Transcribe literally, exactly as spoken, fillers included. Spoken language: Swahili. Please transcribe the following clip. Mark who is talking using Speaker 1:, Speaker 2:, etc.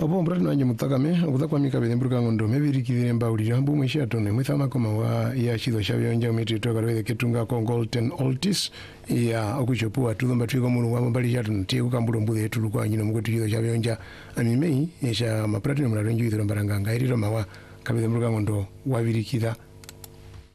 Speaker 1: Opo mbrati nanje mutakame okuza kwa mika bidemburuka ngondo mebirikire mbawulira mbu mwishatone mwithama koma wa ya chizo shabionja umiti toka rwede ketunga ko Golden Altis ya okuchopua tudhomba twiko munu wa mbali shatone tiku kambulo mbude yetu kwa nyino mwetu chizo shabionja amimei esha maprati no mularenju idhiro mbaranganga iriro mawa kabidemburuka ngondo wabirikira